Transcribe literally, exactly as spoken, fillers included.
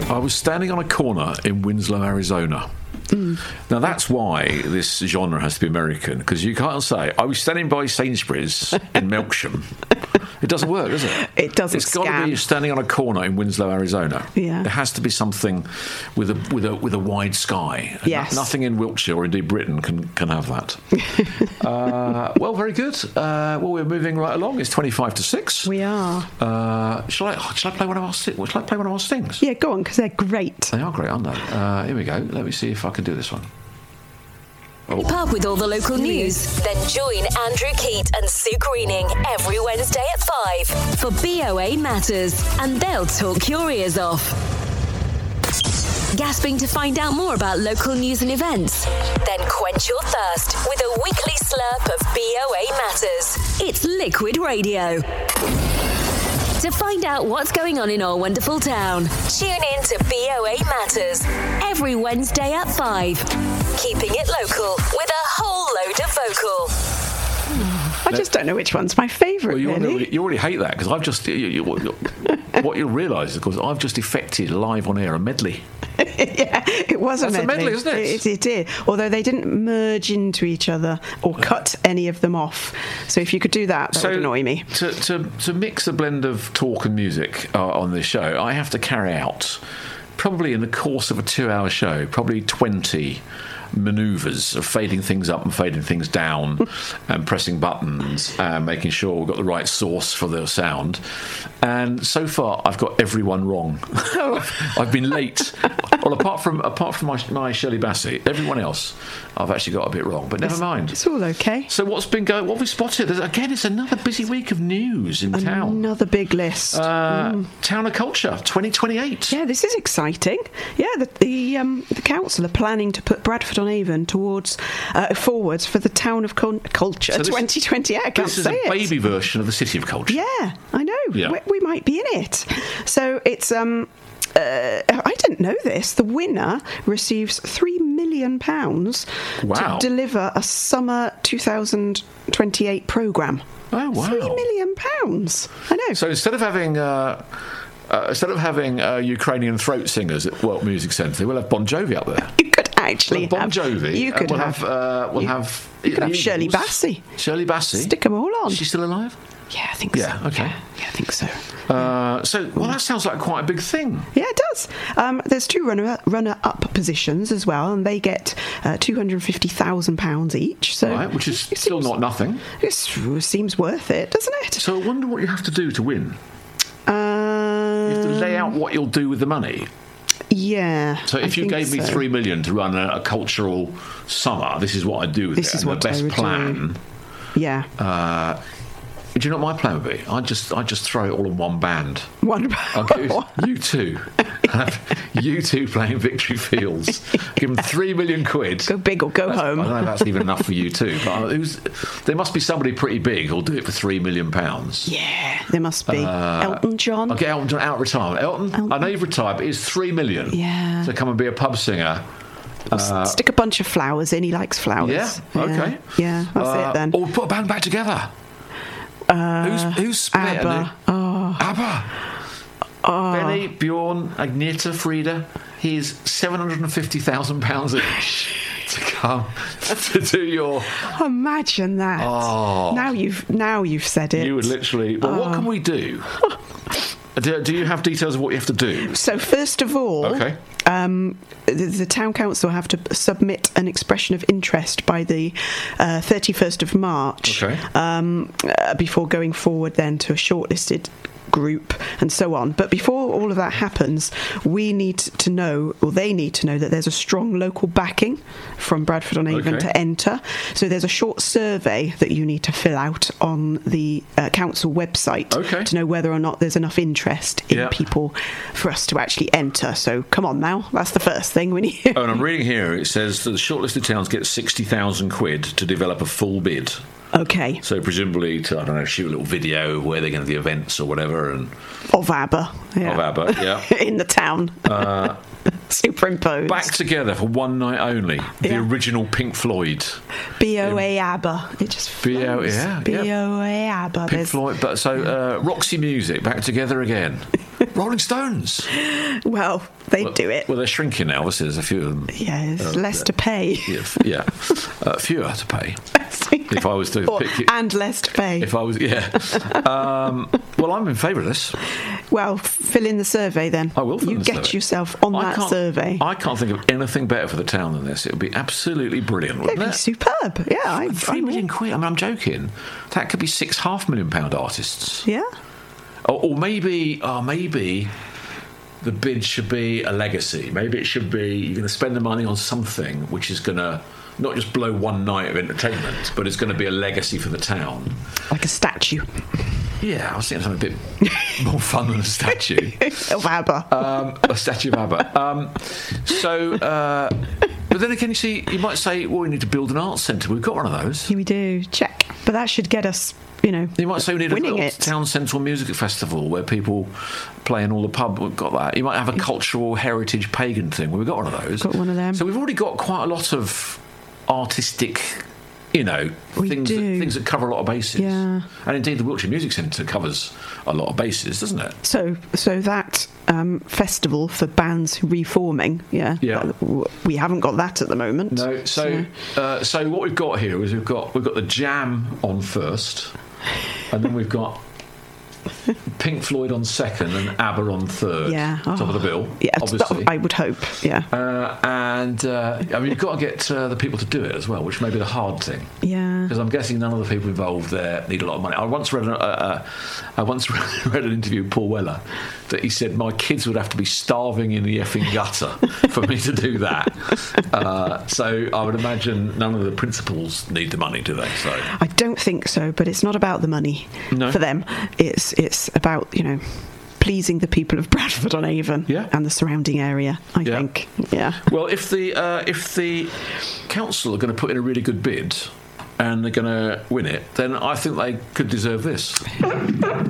I was standing on a corner in Winslow, Arizona. Mm. Now, that's why this genre has to be American, because you can't say, I was standing by Sainsbury's in Melksham. It doesn't work, does it? It doesn't. It's got to be standing on a corner in Winslow, Arizona. Yeah. There has to be something with a with a with a wide sky. Yes. No, nothing in Wiltshire or indeed Britain can can have that. uh, well, very good. Uh, well, we're moving right along. It's twenty-five to six. We are. Uh, shall I? Shall I play one of our? Shall I play one of our stings? Yeah, go on, because they're great. They are great, aren't they? Uh, here we go. Let me see if I can do this one. Oh. Keep up with all the local news. Then join Andrew Keat and Sue Greening every Wednesday at five for B O A Matters, and they'll talk your ears off. Gasping to find out more about local news and events? Then quench your thirst with a weekly slurp of B O A Matters. It's Liquid Radio. To find out what's going on in our wonderful town, tune in to B O A Matters every Wednesday at five. Keeping it local with a whole load of vocal. I just don't know which one's my favourite, well, you, really. already, you already hate that, because I've just... You, you, what you'll realise, of course, I've just effected live on air a medley. Yeah, it was That's a medley. a medley, isn't it? It, it did. Although they didn't merge into each other or cut any of them off. So if you could do that, that so would annoy me. To, to, to mix a blend of talk and music uh, on this show, I have to carry out, probably in the course of a two-hour show, probably twenty manoeuvres of fading things up and fading things down and pressing buttons and making sure we've got the right source for the sound. And so far, I've got everyone wrong. I've been late. Well, apart from apart from my, my Shirley Bassey, everyone else I've actually got a bit wrong. But never it's, mind. It's all okay. So what's been going? What have we spotted? There's, again, it's another busy week of news in another town. Another big list. Uh, mm. Town of Culture, twenty twenty-eight. Yeah, this is exciting. Yeah, the the, um, the council are planning to put Bradford on Avon towards uh, forwards for the Town of Cul- Culture so this, twenty twenty-eight. I can't this is say a it. baby version of the City of Culture. Yeah, I know. Yeah. We, we might be in it. So it's um. Uh, I didn't know this. The winner receives three million pounds wow. to deliver a summer two thousand twenty-eight programme. Oh wow! Three million pounds. I know. So instead of having uh, uh, instead of having uh, Ukrainian throat singers at World Music Centre, we'll have Bon Jovi up there. You could actually well, Bon have Jovi. You could uh, we'll have. have uh, we'll you, have. You could have Shirley Bassey. Shirley Bassey. Stick them all on. Is she still alive? Yeah, I think yeah, so. Okay. Yeah, yeah, I think so. Uh, so, well, that sounds like quite a big thing. Yeah, it does. Um, there's two runner runner up positions as well, and they get uh, two hundred fifty thousand pounds each. So, right, which is it still seems, not nothing. It seems worth it, doesn't it? So, I wonder what you have to do to win. Um, you have to lay out what you'll do with the money. Yeah. So, if I you gave so. me three million to run a, a cultural summer, this is what I'd do with this it. This is and what the best I would plan. Do. Yeah. Uh, Do you know what my plan would be? I'd just, I'd just throw it all in one band. One band. You two. You two playing Victory Fields. Give them three million quid. Go big or go that's, home. I don't know if that's even enough for you two, but it was, there must be somebody pretty big who'll do it for three million pounds. Yeah, there must be. Uh, Elton John. I'll get Elton John out of retirement. Elton, Elton, I know you've retired, but it's three million. Yeah. To come and be a pub singer. Uh, Stick a bunch of flowers in. He likes flowers. Yeah. yeah. Okay. Yeah, that's uh, it then. Or put a band back together. Uh, who's who's split? ABBA. Oh. ABBA. Oh. Benny, Bjorn, Agneta, Frida. He's seven hundred and fifty thousand pounds each to come to do your. Imagine that. Oh. Now you've now you've said it. You would literally. Well, oh. what can we do? do? Do you have details of what you have to do? So first of all, okay. Um, the, the town council have to submit an expression of interest by the uh, thirty-first of March. Okay. Um, uh, before going forward then to a shortlisted group and so on. But before all of that happens, we need to know, or they need to know, that there's a strong local backing from Bradford on Avon okay. to enter. So there's a short survey that you need to fill out on the uh, council website okay. to know whether or not there's enough interest in yeah. people for us to actually enter. So come on now, that's the first thing we need. Oh, and I'm reading here, it says that the shortlisted towns get sixty thousand quid to develop a full bid. Okay. So presumably to, I don't know, shoot a little video where they're going to the events or whatever. and Of ABBA. Yeah. Of ABBA, yeah. In the town. Uh, Superimposed. Back together for one night only. The yeah. original Pink Floyd. B O A ABBA. It just flows. B O, yeah, B O A ABBA. Pink Floyd. But so uh, Roxy Music, back together again. Rolling Stones. Well, they Well, do it. Well, they're shrinking now. Obviously, there's a few of them. Yeah, there's Uh, less to pay. Yeah, f- yeah. Uh, fewer to pay. If I was to Or- pick it, and less to pay. if I was, yeah. Um, well, I'm in favour of this. Well, fill in the survey then. I will fill You in the get survey. yourself on I that can't- survey. I can't think of anything better for the town than this. It would be absolutely brilliant, It'd wouldn't be it? superb. Yeah, I, Three I million quid. I mean, I'm joking. That could be six half million pound artists. Yeah. Or, or maybe, or maybe the bid should be a legacy. Maybe it should be you're going to spend the money on something which is going to not just blow one night of entertainment, but it's going to be a legacy for the town. Like a statue Yeah, I was thinking something a bit more fun than a statue. of ABBA. Um, a statue of ABBA. Um, so, uh, but then again, you see, you might say, well, we need to build an arts centre. We've got one of those. Here we do. Check. But that should get us, you know, You might say we need a winning little it. town central music festival where people play in all the pub. We've got that. You might have a cultural heritage pagan thing. Well, we've got one of those. Got one of them. So we've already got quite a lot of artistic, you know, We things that, do. things that cover a lot of bases. Yeah. And indeed, the Wiltshire Music Centre covers a lot of bases, doesn't it? So, so that um, festival for bands reforming, yeah, Yeah. uh, w- we haven't got that at the moment. No. So, uh, so what we've got here is we've got we've got the Jam on first, and then we've got Pink Floyd on second and ABBA on third. Yeah. Top of the bill. Yeah, obviously. I would hope. Yeah, Uh, and uh, I mean, you've got to get uh, the people to do it as well, which may be the hard thing. yeah. Because I'm guessing none of the people involved there need a lot of money. I once read, a, uh, I once read an interview with Paul Weller that he said my kids would have to be starving in the effing gutter for me to do that. Uh, so I would imagine none of the principals need the money, do they? So I don't think so, but it's not about the money No. for them. It's it's about, you know, pleasing the people of Bradford on Avon Yeah. and the surrounding area. I Yeah. think. Yeah. well, if the uh, if the council are going to put in a really good bid and they're going to win it, then I think they could deserve this.